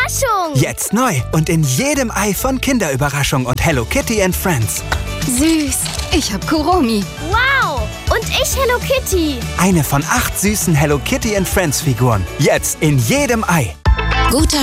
Überraschung! Jetzt neu und in jedem Ei von Kinderüberraschung und Hello Kitty and Friends. Süß. Ich hab Kuromi. Wow! Und ich Hello Kitty. Eine von 8 süßen Hello Kitty and Friends Figuren. Jetzt in jedem Ei. Guter